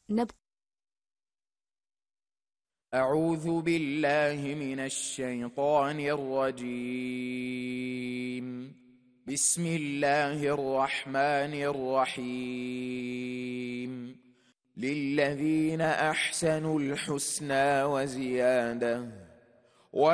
أعوذ بالله من الشيطان الرجيم. بسم الله الرحمن الرحيم. للذين أحسنوا الحسنى وزيادة